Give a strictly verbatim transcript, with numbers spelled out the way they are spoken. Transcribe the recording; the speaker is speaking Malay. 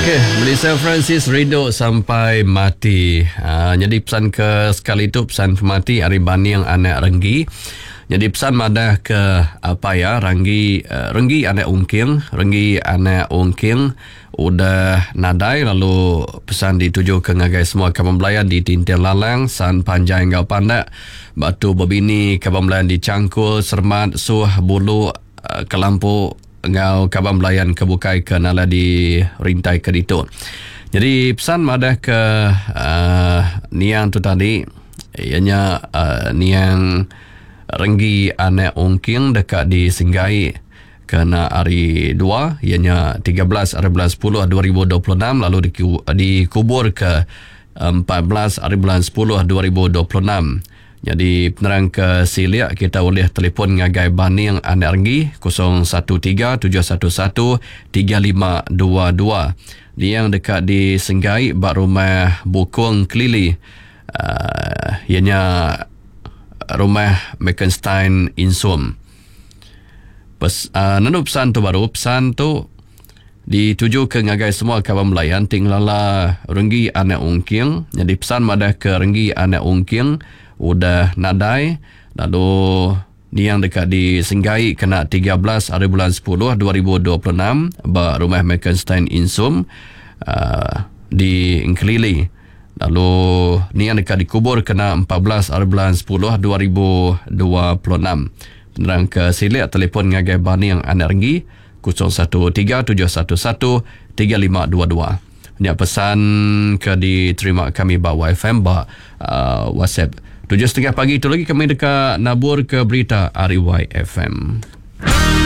Okey, Melissa Francis riduk sampai mati. Uh, jadi pesan ke sekali itu pesan mati Ari Baniang anak Renggi. Jadi pesan madah ke apa ya Renggi uh, Renggi anak Ungking, Renggi anak Ungking udah nadai, lalu pesan dituju ke ngagai semua Kampung Belayan di Tintir Lalang, San Panjang Gau Pandak, Batu Bebini, Kampung Belayan di Cangkul, Sermat, Suh, Bulu, uh, Kelampu, Ngau Kampung Belayan Kebukai ke Nala di Rintai Kedito. Jadi pesan madah ke uh, Niang tu tadi, ianya uh, Niang Renggi anak Ungking dekat di Singgai kena hari dua, ianya tiga belas hari bulan sepuluh dua ribu dua puluh enam, lalu dikubur ke empat belas hari bulan sepuluh dua ribu dua puluh enam. Jadi penerang ke Siliak kita boleh telefon ngagai Baniang anak Renggi kosong satu tiga tujuh satu satu tiga lima dua dua. Dia yang dekat di Senggai bak rumah Bukung Kelili. Uh, ianya rumah Mekenstein Insum. Pes, uh, nanu pesan tu baru, pesan tu dituju ke ngagai semua Kampung Belayan tinglala Renggi anak Ungking. Jadi pesan madah ke Renggi anak Ungking udah nadai, lalu ni yang dekat di Singgai kena tiga belas hari bulan sepuluh dua ribu dua puluh enam ba rumah Mekenstein Insum uh, di Kelili. Lalu ni yang dekat dikubur kena empat belas hari bulan sepuluh dua ribu dua puluh enam. Penerang ke Siliak telefon ngagai Baniang anak Renggi kosong satu tiga tujuh satu satu tiga lima dua dua. Ini pesan ke diterima kami bawa F M ba uh, WhatsApp. Tujuh setengah pagi itu lagi kami dekat nabur ke berita R Y F M.